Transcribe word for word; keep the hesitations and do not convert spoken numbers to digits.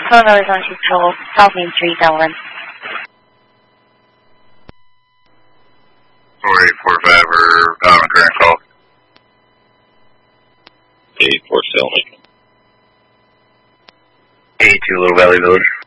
phone number is one two twelve, South Main Street, Delaware. four eight four five or um, current call. eight four seven. eighty-two Little Valley Village.